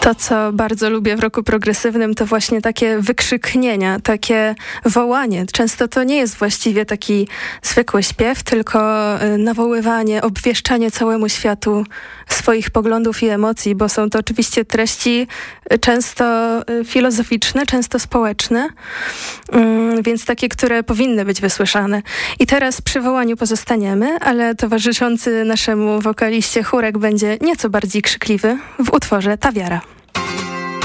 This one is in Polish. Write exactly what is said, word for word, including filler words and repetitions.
To, co bardzo lubię w roku progresywnym, to właśnie takie wykrzyknienia, takie wołanie. Często to nie jest właściwie taki zwykły śpiew, tylko nawoływanie, obwieszczanie całemu światu swoich poglądów i emocji, bo są to oczywiście treści często filozoficzne, często społeczne, więc takie, które powinny być wysłyszane. I teraz przy wołaniu pozostaniemy, ale towarzyszący naszemu wokaliście chórek będzie nieco bardziej krzykliwy w utworze Ta wiara.